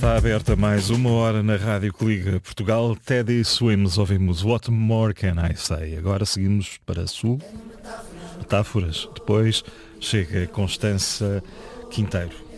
Está aberta mais uma hora na Rádio que Liga Portugal. Teddy Swims, ouvimos What More Can I Say? Agora seguimos para Sul. Metáforas. Depois chega Constança Quinteiro.